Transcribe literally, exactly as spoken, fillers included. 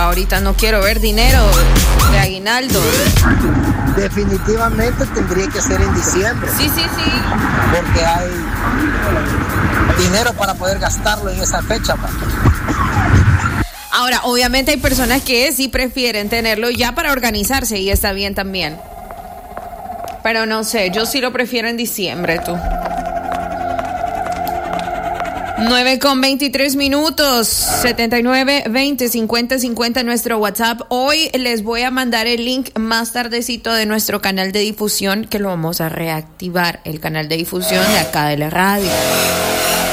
ahorita no quiero ver dinero de aguinaldo. Definitivamente tendría que ser en diciembre. Sí, sí, sí. Porque hay dinero para poder gastarlo en esa fecha, pa. Ahora, obviamente hay personas que sí prefieren tenerlo ya para organizarse y está bien también. Pero no sé, yo sí lo prefiero en diciembre, tú. nueve con veintitrés minutos, setenta y nueve, veinte, cincuenta, cincuenta nuestro WhatsApp. Hoy les voy a mandar el link más tardecito de nuestro canal de difusión, que lo vamos a reactivar, el canal de difusión de acá de la radio.